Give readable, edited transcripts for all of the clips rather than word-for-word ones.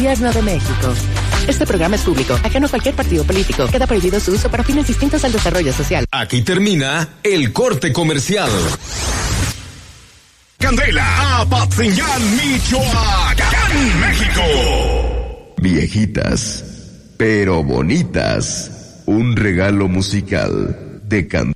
Gobierno de México. Este programa es público, ajeno a cualquier partido político. Queda prohibido su uso para fines distintos al desarrollo social. Aquí termina el corte comercial. Candela, Apatzingán, Michoacán, México. Viejitas, pero bonitas. Un regalo musical de Candela.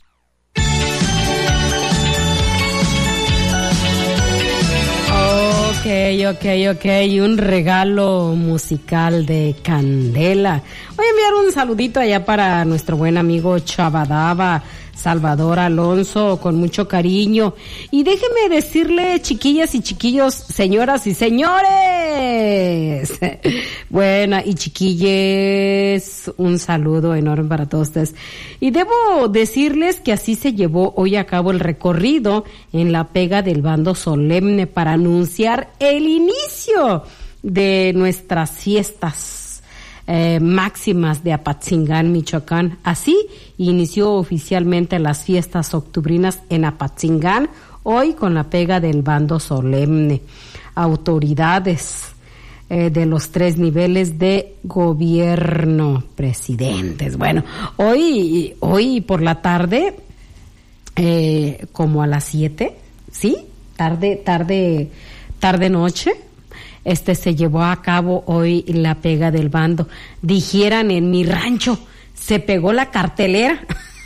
Ok, un regalo musical de Candela. Voy a enviar un saludito allá para nuestro buen amigo Chavadaba, Salvador Alonso, con mucho cariño. Y déjeme decirle, chiquillas y chiquillos, señoras y señores, buena y chiquilles, un saludo enorme para todos ustedes. Y debo decirles que así se llevó hoy a cabo el recorrido en la pega del bando solemne para anunciar el inicio de nuestras fiestas máximas de Apatzingán, Michoacán. Así inició oficialmente las fiestas octubrinas en Apatzingán, hoy con la pega del bando solemne. Autoridades de los 3 niveles de gobierno, presidentes. Bueno, hoy por la tarde, como a las 7, ¿sí? Tarde noche. Se llevó a cabo hoy la pega del bando. Dijeran en mi rancho, se pegó la cartelera.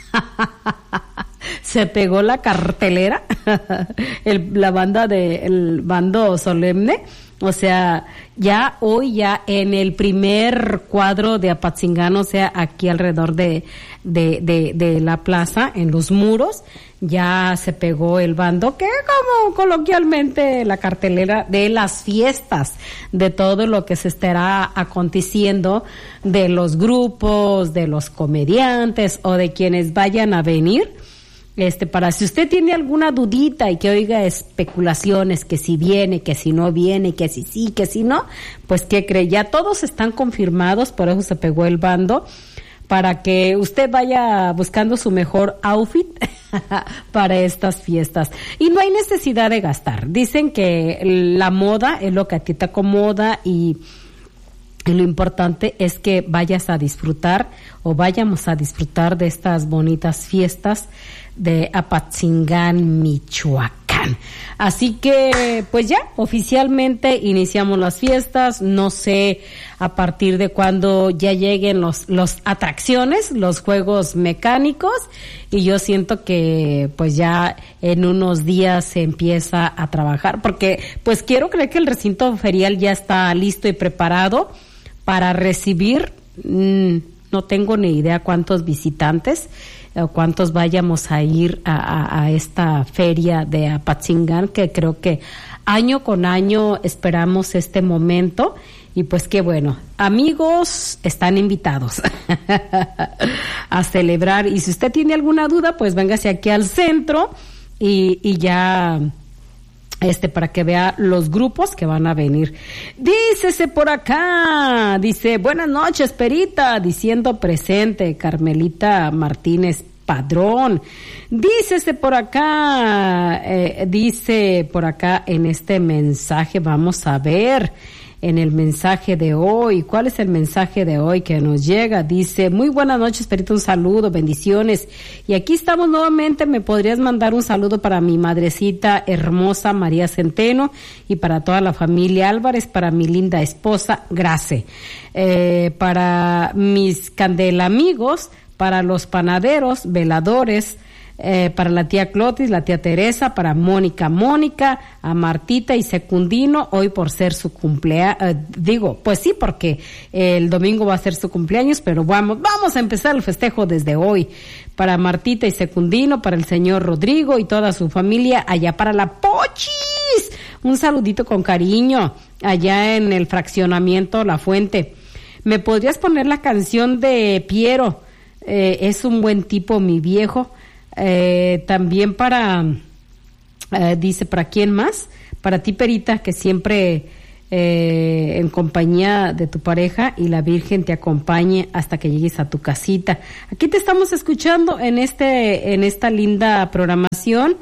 Se pegó la cartelera. La banda del bando solemne. O sea, ya en el primer cuadro de Apatzingán, o sea, aquí alrededor de la plaza, en los muros, ya se pegó el bando, que como coloquialmente la cartelera de las fiestas, de todo lo que se estará aconteciendo, de los grupos, de los comediantes o de quienes vayan a venir. Para si usted tiene alguna dudita y que oiga especulaciones, que si viene, que si no viene, que si sí, que si no, pues ¿qué cree? Ya todos están confirmados, por eso se pegó el bando, para que usted vaya buscando su mejor outfit para estas fiestas. Y no hay necesidad de gastar. Dicen que la moda es lo que a ti te acomoda y lo importante es que vayas a disfrutar o vayamos a disfrutar de estas bonitas fiestas de Apatzingán, Michoacán. Así que, pues ya, oficialmente iniciamos las fiestas. No sé a partir de cuándo ya lleguen los atracciones, los juegos mecánicos, y yo siento que pues ya en unos días se empieza a trabajar, porque pues quiero creer que el recinto ferial ya está listo y preparado para recibir, no tengo ni idea cuántos visitantes, cuántos vayamos a ir a esta feria de Apatzingán, que creo que año con año esperamos este momento. Y pues qué bueno, amigos, están invitados a celebrar. Y si usted tiene alguna duda, pues véngase aquí al centro y ya para que vea los grupos que van a venir. Dícese por acá, dice, buenas noches, Perita, diciendo presente, Carmelita Martínez Padrón. Dícese por acá, dice por acá en este mensaje, vamos a ver, en el mensaje de hoy, ¿cuál es el mensaje de hoy que nos llega? Dice, muy buenas noches, Perito, un saludo, bendiciones. Y aquí estamos nuevamente, me podrías mandar un saludo para mi madrecita hermosa María Centeno y para toda la familia Álvarez, para mi linda esposa Grace, para mis Candela amigos, para los panaderos, veladores, para la tía Clotis, la tía Teresa, para Mónica, a Martita y Secundino, hoy por ser su cumpleaños, pues sí, porque el domingo va a ser su cumpleaños, pero vamos a empezar el festejo desde hoy. Para Martita y Secundino, para el señor Rodrigo y toda su familia, allá para la Pochis, un saludito con cariño, allá en el fraccionamiento La Fuente. ¿Me podrías poner la canción de Piero? Es un buen tipo, mi viejo. También dice, ¿para quién más? Para ti, Perita, que siempre en compañía de tu pareja y la Virgen te acompañe hasta que llegues a tu casita. Aquí te estamos escuchando en esta linda programación.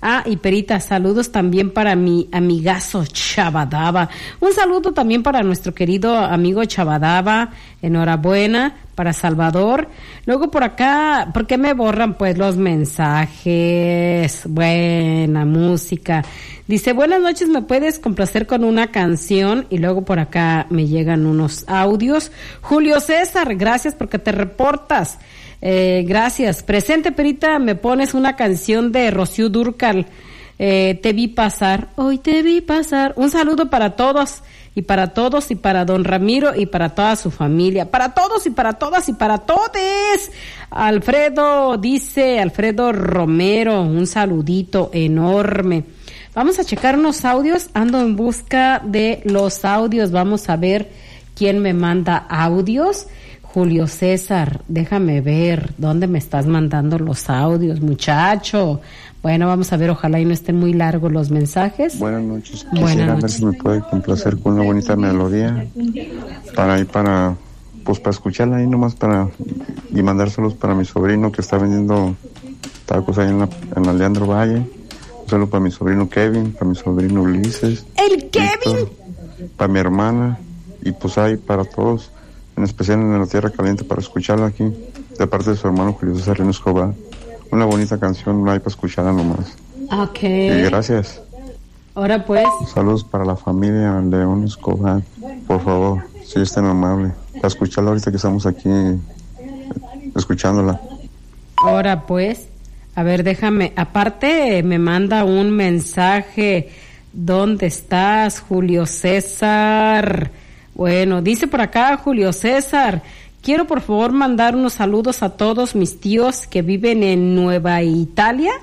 Y Perita, saludos también para mi amigazo Chavadaba. Un saludo también para nuestro querido amigo Chavadaba. Enhorabuena para Salvador. Luego por acá, ¿por qué me borran pues los mensajes? Buena música. Dice, buenas noches, ¿me puedes complacer con una canción? Y luego por acá me llegan unos audios. Julio César, gracias porque te reportas. Gracias. Presente, Perita, me pones una canción de Rocío Dúrcal. Te vi pasar, hoy te vi pasar. Un saludo para todos y para todos y para don Ramiro y para toda su familia. Para todos y para todas y para todes. Alfredo Romero, un saludito enorme. Vamos a checar unos audios. Ando en busca de los audios. Vamos a ver quién me manda audios. Julio César, déjame ver dónde me estás mandando los audios, muchacho. Bueno, vamos a ver, ojalá y no estén muy largos los mensajes. Buenas noches. Quisiera ver si me puede complacer con una bonita melodía para escucharla ahí nomás y mandárselos para mi sobrino que está vendiendo tacos ahí en la Leandro Valle. Un saludo para mi sobrino Kevin, para mi sobrino Ulises. ¡El Kevin! Víctor, para mi hermana y pues ahí para todos. En especial en la Tierra Caliente para escucharla aquí, de parte de su hermano Julio César León Escobar. Una bonita canción, no hay para escucharla nomás. Ok. Y gracias. Ahora pues. Saludos para la familia León Escobar, por favor, si es tan amable, para escucharla ahorita que estamos aquí, escuchándola. Ahora pues, a ver, déjame, aparte me manda un mensaje, ¿dónde estás, Julio César? Bueno, dice por acá Julio César, quiero por favor mandar unos saludos a todos mis tíos que viven en Nueva Italia,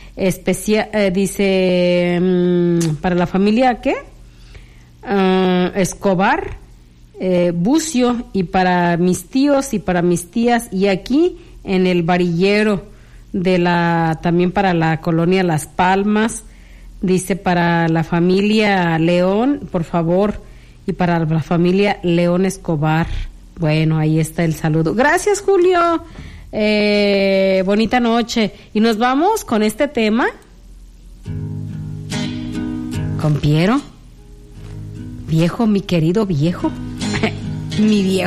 dice, para la familia, ¿qué? Escobar, Bucio, y para mis tíos y para mis tías, y aquí en el Varillero, también para la colonia Las Palmas, dice para la familia León, por favor, y para la familia León Escobar. Bueno, ahí está el saludo. Gracias, Julio. Bonita noche. Y nos vamos con este tema. Con Piero. Viejo, mi querido viejo. Mi viejo.